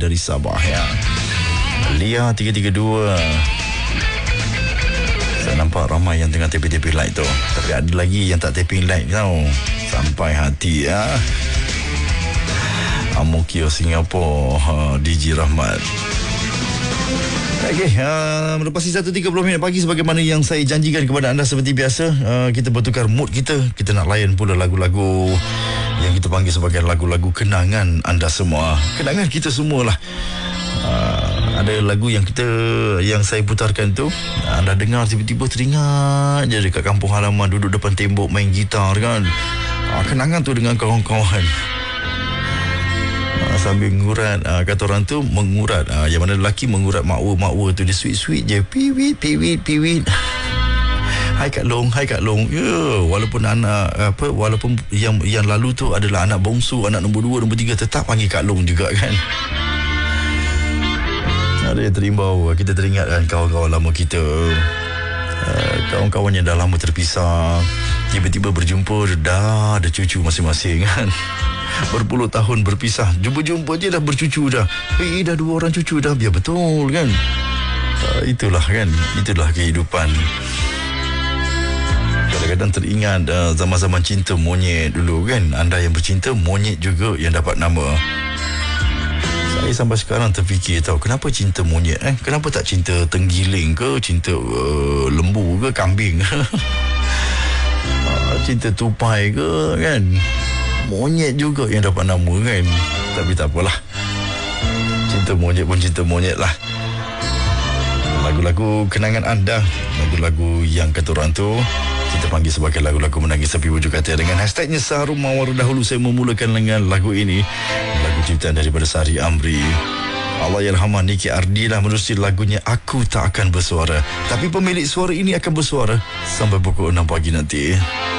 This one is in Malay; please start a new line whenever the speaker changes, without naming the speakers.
dari Sabah ya. Lia 332. Saya nampak ramai yang tengah tapping like tu. Tapi ada lagi yang tak tapping like tau. Sampai hati ya. Amokio Singapura, DJ Rahmat. Okey, melepasi 1.30 minit pagi sebagaimana yang saya janjikan kepada anda seperti biasa, kita bertukar mood kita. Kita nak layan pula lagu-lagu yang kita panggil sebagai lagu-lagu kenangan anda semua. Kenangan kita semualah. Ada lagu yang saya putarkan tu, anda dengar tiba-tiba teringat je dekat kampung halaman, duduk depan tembok main gitar kan. Kenangan tu dengan kawan-kawan. Sambil mengurat, kata orang tu mengurat, yang mana lelaki mengurat makwa tu, dia sweet-sweet je, piwit hai Kak Long ya, walaupun walaupun yang lalu tu adalah anak bongsu, anak nombor 2, nombor 3, tetap panggil Kak Long juga kan. Ada yang terimbau, kita teringatkan kawan-kawan lama kita, kawan-kawan yang dah lama terpisah, tiba-tiba berjumpa, dah ada cucu masing-masing kan. Berpuluh tahun berpisah, jumpa-jumpa je dah bercucu dah. Dah 2 orang cucu dah, biar betul kan. Itulah kan, itulah kehidupan. Kadang-kadang teringat zaman-zaman cinta monyet dulu kan. Anda yang bercinta, monyet juga yang dapat nama. Saya sampai sekarang terfikir tahu, kenapa cinta monyet kenapa tak cinta tenggiling ke, cinta lembu ke, kambing cinta tupai ke kan. Monyet juga yang dapat nama kan. Tapi tak apalah, cinta monyet pun cinta monyet lah. Lagu-lagu kenangan anda, lagu-lagu yang kata orang tu kita panggil sebagai lagu-lagu menangis sepi wujud kata. Dengan hashtagnya Saharum Mawar, dahulu saya memulakan dengan lagu ini, lagu ciptaan daripada Sari Amri. Allahyarhamah Niki Ardila menerusi lagunya Aku Tak Akan Bersuara. Tapi pemilik suara ini akan bersuara sampai pukul 6 pagi nanti.